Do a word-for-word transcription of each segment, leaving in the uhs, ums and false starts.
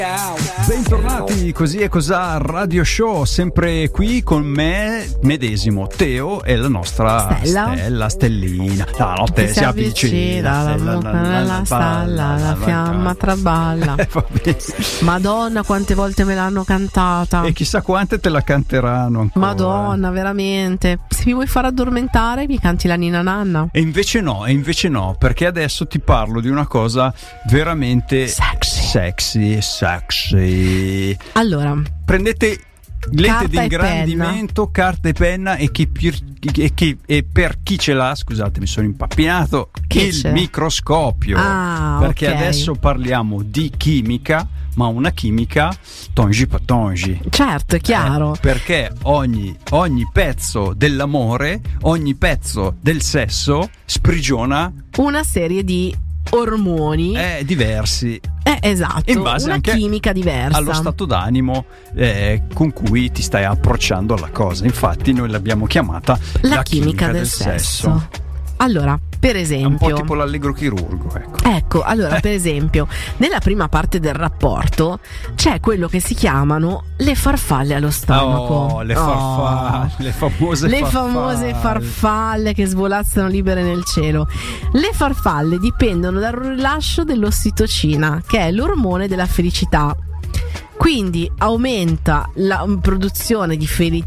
Bentornati, così e cos'ha Radio Show, sempre qui con me medesimo, Teo e la nostra Stella, Stella Stellina. La notte si, si avvicina, la, la, la, la, la stalla, la fiamma traballa. Madonna, quante volte me l'hanno cantata. E chissà quante te la canteranno ancora. Madonna, veramente. Se mi vuoi far addormentare, mi canti la Nina Nanna. E invece no, e invece no, perché adesso ti parlo di una cosa veramente sexy, sexy, sexy. Allora, prendete lente carta di ingrandimento, carta e penna e, chi, e, chi, e per chi ce l'ha, scusate, mi sono impappinato, che il c'è? Microscopio. Ah, perché okay. Adesso parliamo di chimica, ma una chimica tongi patongi. Certo, è chiaro. Eh, perché ogni, ogni pezzo dell'amore, ogni pezzo del sesso sprigiona una serie di ormoni eh, diversi. Eh, esatto, in base una anche chimica diversa allo stato d'animo eh, con cui ti stai approcciando alla cosa. Infatti noi l'abbiamo chiamata la, la chimica, chimica del, del sesso. sesso. Allora, per esempio, è un po' tipo l'allegro chirurgo, ecco. Ecco, allora, per esempio, nella prima parte del rapporto c'è quello che si chiamano le farfalle allo stomaco. Oh, le farfalle, oh. le famose le farfalle. famose farfalle che svolazzano libere nel cielo. Le farfalle dipendono dal rilascio dell'ossitocina, che è l'ormone della felicità. Quindi aumenta la produzione di fe-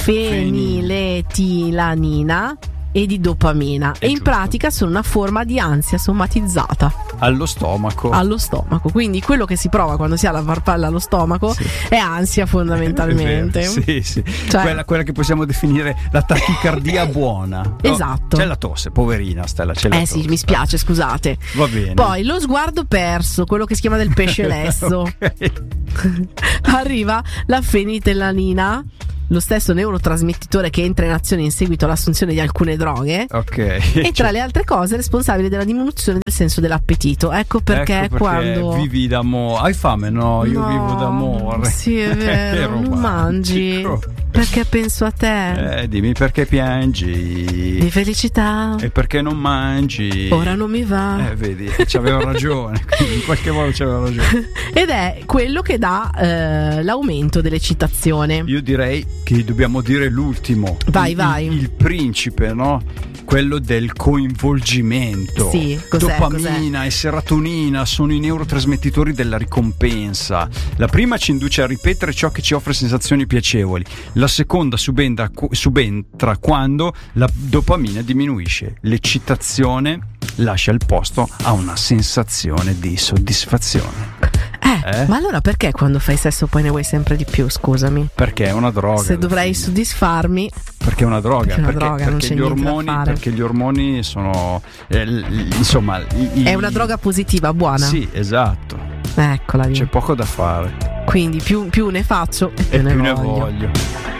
feniletilanina e di dopamina. È e in giusto. pratica sono una forma di ansia somatizzata allo stomaco. allo stomaco. Quindi quello che si prova quando si ha la farfalla allo stomaco sì. è ansia fondamentalmente. È vero, sì, sì. Cioè, quella, quella che possiamo definire la tachicardia buona. Esatto. Oh, c'è la tosse, poverina Stella, c'è la Eh tosse. sì, mi spiace, scusate. Va bene. Poi lo sguardo perso, quello che si chiama del pesce lesso. Okay. Arriva la fenitelanina, lo stesso neurotrasmettitore che entra in azione in seguito all'assunzione di alcune droghe, okay. e tra le altre cose è responsabile della diminuzione del senso dell'appetito. Ecco perché, ecco perché quando vivi d'amore. Hai fame? No, io no, vivo d'amore. Sì, è vero. Non mangi perché penso a te. Eh, dimmi perché piangi Di felicità. E perché non mangi. Ora non mi va. Eh, vedi, c'avevo ragione. In qualche modo c'avevo ragione. Ed è quello che dà eh, l'aumento dell'eccitazione. Io direi che dobbiamo dire l'ultimo. Vai, il, vai. Il, il principe, no? Quello del coinvolgimento. Sì, cos'è, dopamina cos'è? e serotonina sono i neurotrasmettitori della ricompensa. La prima ci induce a ripetere ciò che ci offre sensazioni piacevoli. La seconda subentra, subentra quando la dopamina diminuisce. L'eccitazione lascia il posto a una sensazione di soddisfazione. Eh, eh? Ma allora perché quando fai sesso poi ne vuoi sempre di più, scusami? Perché è una droga. Se dovrei fine. soddisfarmi. Perché è una droga, perché, una perché, droga, perché, non c'è gli ormoni, da fare. perché gli ormoni sono eh, l, insomma i, è una droga positiva, buona. Sì, esatto. Eccola lì. C'è poco da fare. Quindi più, più ne faccio e più, e ne, più voglio. ne voglio.